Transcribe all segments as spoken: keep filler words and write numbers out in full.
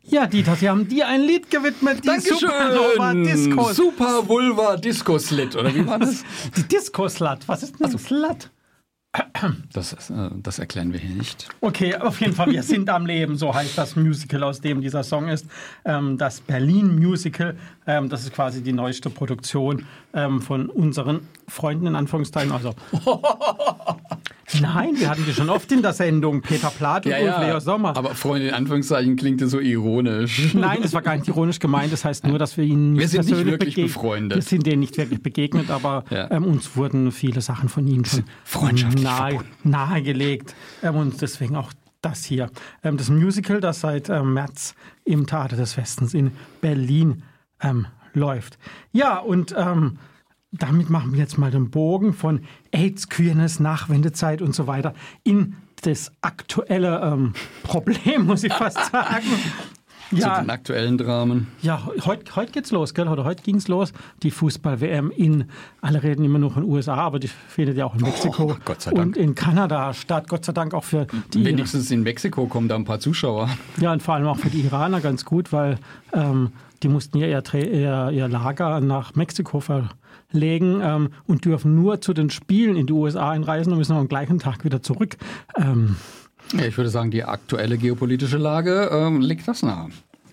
Ja, Dieter, Sie haben dir ein Lied gewidmet. Die Dankeschön. Supernova Disco. Super Vulva Disco Slit, oder wie war das? Die Disco-Slut. Was ist denn also, Slut? Das, äh, das erklären wir hier nicht. Okay, auf jeden Fall, wir sind am Leben, so heißt das Musical, aus dem dieser Song ist. Ähm, das Berlin Musical, ähm, das ist quasi die neueste Produktion ähm, von unseren Freunden, in Anführungszeichen. Also, nein, wir hatten die schon oft in der Sendung, Peter Plath und ja, Ulf ja, Leo Sommer. Aber Freunde, in Anführungszeichen klingt das so ironisch. Nein, das war gar nicht ironisch gemeint, das heißt nur, dass wir ihnen nicht Wir sind nicht wirklich begeg- befreundet. Wir sind denen nicht wirklich begegnet, aber ja. ähm, uns wurden viele Sachen von ihnen schon freundschaftlich nahe, nahegelegt ähm, und deswegen auch das hier. Ähm, das Musical, das seit ähm, März im Theater des Westens in Berlin ähm, läuft. Ja, und ähm, damit machen wir jetzt mal den Bogen von AIDS, Queerness, Nachwendezeit und so weiter in das aktuelle ähm, Problem, muss ich fast sagen. Ja. Zu den aktuellen Dramen. Ja, heute heut geht's los, gell? Oder heute ging's los. Die Fußball-W M in, alle reden immer nur von U S A, aber die findet ja auch in Mexiko oh, Gott sei Dank. und in Kanada statt. Gott sei Dank auch für die... Wenigstens in Mexiko kommen da ein paar Zuschauer. Ja, und vor allem auch für die Iraner ganz gut, weil ähm, die mussten ja ihr, ihr, ihr Lager nach Mexiko verlegen ähm, und dürfen nur zu den Spielen in die U S A einreisen und müssen am gleichen Tag wieder zurück. Ähm, Ja, ich würde sagen, die aktuelle geopolitische Lage ähm, legt das nahe.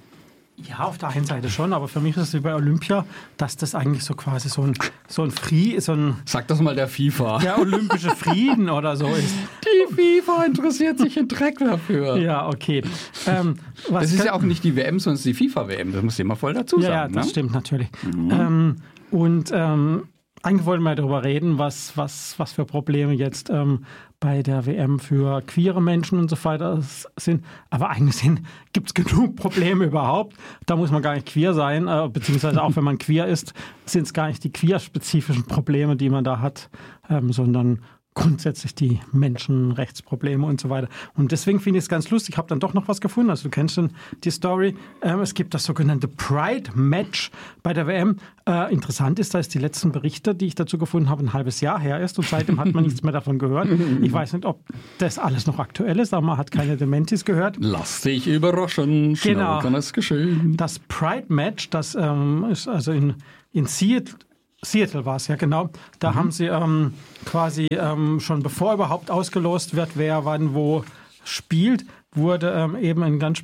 Ja, auf der einen Seite schon, aber für mich ist es wie bei Olympia, dass das eigentlich so quasi so ein, so ein Frieden, so ein... Sag das mal der FIFA. Der olympische Frieden oder so ist. Die FIFA interessiert sich in Dreck dafür. Ja, okay. Ähm, was das ist kann, ja auch nicht die W M, sondern die FIFA-W M. Das muss ich immer voll dazu sagen. Ja, ja das ne? stimmt natürlich. Mhm. Ähm, und ähm, eigentlich wollten wir darüber reden, was, was, was für Probleme jetzt ähm, bei der W M für queere Menschen und so weiter sind. Aber eigentlich gibt es genug Probleme überhaupt. Da muss man gar nicht queer sein, äh, beziehungsweise auch wenn man queer ist, sind es gar nicht die queer-spezifischen Probleme, die man da hat, ähm, sondern grundsätzlich die Menschenrechtsprobleme und so weiter. Und deswegen finde ich es ganz lustig. Ich habe dann doch noch was gefunden. Also du kennst schon die Story. Ähm, es gibt das sogenannte Pride-Match bei der W M. Äh, interessant ist, dass die letzten Berichte, die ich dazu gefunden habe, ein halbes Jahr her ist. Und seitdem hat man nichts mehr davon gehört. Ich weiß nicht, ob das alles noch aktuell ist, aber man hat keine Dementis gehört. Lass dich überraschen. Schnell Genau. kann es geschehen. Das Pride-Match, das ähm, ist also in, in Seattle, Seattle war es, ja genau. Da mhm. haben sie ähm, quasi ähm, schon bevor überhaupt ausgelost wird, wer wann wo spielt, wurde ähm, eben ein ganz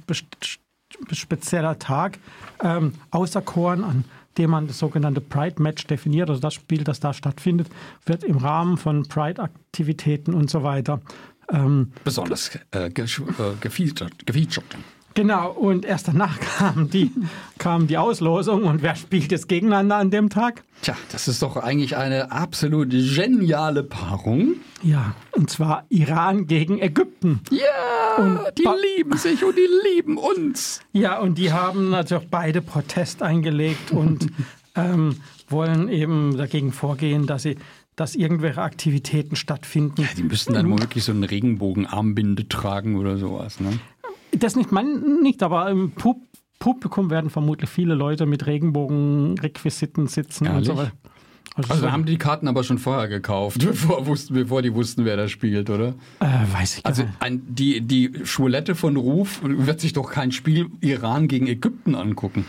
spezieller Tag ähm, auserkoren, an dem man das sogenannte Pride-Match definiert. Also das Spiel, das da stattfindet, wird im Rahmen von Pride-Aktivitäten und so weiter ähm, besonders äh, gefeatured. gefeatured. Genau, und erst danach kam die, kam die Auslosung. Und wer spielt jetzt gegeneinander an dem Tag? Tja, das ist doch eigentlich eine absolut geniale Paarung. Ja, und zwar Iran gegen Ägypten. Ja, und die ba- lieben sich und die lieben uns. Ja, und die haben natürlich beide Protest eingelegt und ähm, wollen eben dagegen vorgehen, dass sie dass irgendwelche Aktivitäten stattfinden. Ja, die müssten dann wirklich so einen Regenbogenarmbinde tragen oder sowas, ne? Das nicht, man nicht, aber im Pub- Publikum werden vermutlich viele Leute mit Regenbogenrequisiten sitzen. Ehrlich? Und so weiter. Also, also so haben die Karten aber schon vorher gekauft, bevor, wussten, bevor die wussten, wer da spielt, oder? Äh, weiß ich gar also nicht. Ein, die, die Schwulette von Ruf wird sich doch kein Spiel Iran gegen Ägypten angucken.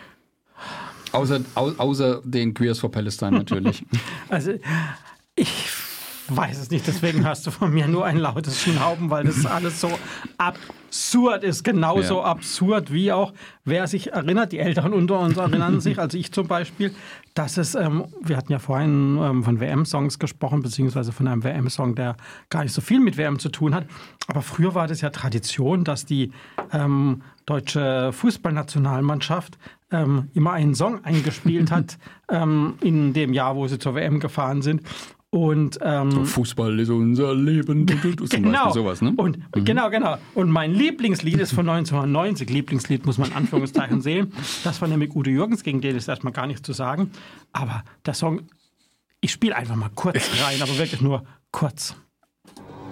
Außer, au, außer den Queers for Palestine natürlich. Also ich weiß es nicht, deswegen hörst du von mir nur ein lautes Schnauben, weil das alles so absurd ist. Genauso ja. absurd wie auch, wer sich erinnert, die Älteren unter uns erinnern sich, also ich zum Beispiel, dass es, ähm, wir hatten ja vorhin ähm, von W M-Songs gesprochen, beziehungsweise von einem W M-Song, der gar nicht so viel mit W M zu tun hat. Aber früher war das ja Tradition, dass die ähm, deutsche Fußballnationalmannschaft ähm, immer einen Song eingespielt hat ähm, in dem Jahr, wo sie zur W M gefahren sind. Und, ähm, Fußball ist unser Leben. Genau. Sowas, ne? Und, mhm. Genau, genau. Und mein Lieblingslied ist von neunzehnhundertneunzig. Lieblingslied muss man in Anführungszeichen sehen. Das war nämlich Udo Jürgens, gegen den ist erstmal gar nichts zu sagen. Aber der Song, ich spiele einfach mal kurz rein, aber wirklich nur kurz.